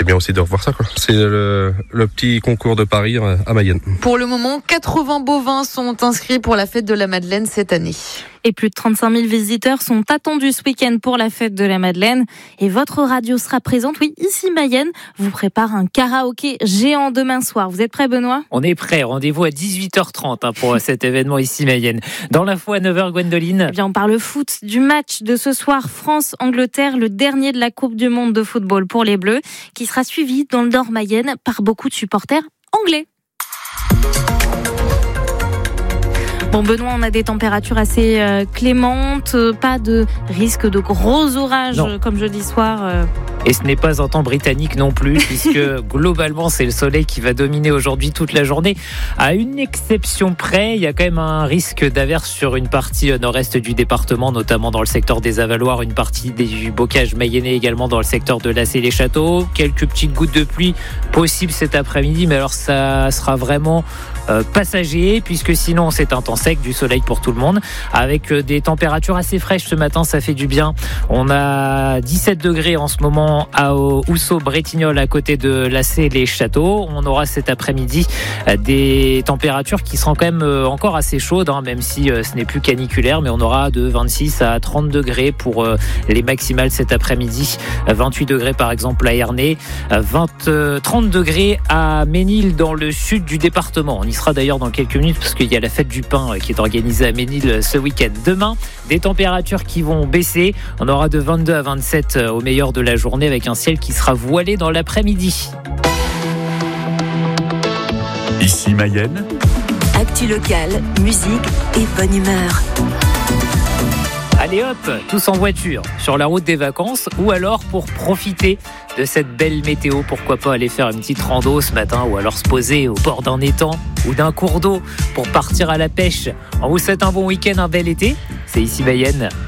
bien aussi de revoir ça, quoi. C'est le petit concours de Paris à Mayenne. Pour le moment, 80 bovins sont inscrits pour la fête de la Madeleine cette année. Et plus de 35 000 visiteurs sont attendus ce week-end pour la fête de la Madeleine. Et votre radio sera présente, oui, ici Mayenne, vous prépare un karaoké géant demain soir. Vous êtes prêts, Benoît ? On est prêts, rendez-vous à 18h30 pour cet événement ici Mayenne. Dans l'info à 9h, Gwendoline. Eh bien, on parle foot, du match de ce soir France-Angleterre, le dernier de la Coupe du Monde de football pour les Bleus, qui sera suivi dans le Nord Mayenne par beaucoup de supporters anglais. Bon, Benoît, on a des températures assez clémentes, pas de risque de gros orages comme jeudi soir. Et ce n'est pas un temps britannique non plus, puisque globalement, c'est le soleil qui va dominer aujourd'hui toute la journée. À une exception près, il y a quand même un risque d'averse sur une partie nord-est du département, notamment dans le secteur des Avaloirs, une partie du bocage mayennais également dans le secteur de Lacé-les-Châteaux. Quelques petites gouttes de pluie possibles cet après-midi, mais alors ça sera vraiment passager, puisque sinon c'est un temps sec, du soleil pour tout le monde, avec des températures assez fraîches ce matin, ça fait du bien. On a 17 degrés en ce moment à Housseau-Bretignolles à côté de Lacé-les-Châteaux. On aura cet après-midi des températures qui seront quand même encore assez chaudes, même si ce n'est plus caniculaire, mais on aura de 26 à 30 degrés pour les maximales cet après-midi. 28 degrés par exemple à Ernée, 30 degrés à Ménil dans le sud du département. On y sera d'ailleurs dans quelques minutes parce qu'il y a la fête du pain qui est organisée à Ménil ce week-end. Demain, des températures qui vont baisser. On aura de 22 à 27 au meilleur de la journée avec un ciel qui sera voilé dans l'après-midi. Ici Mayenne. Actu locale, musique et bonne humeur. Allez hop, tous en voiture, sur la route des vacances, ou alors pour profiter de cette belle météo, pourquoi pas aller faire une petite rando ce matin, ou alors se poser au bord d'un étang ou d'un cours d'eau pour partir à la pêche. On vous souhaite un bon week-end, un bel été, c'est ici Mayenne.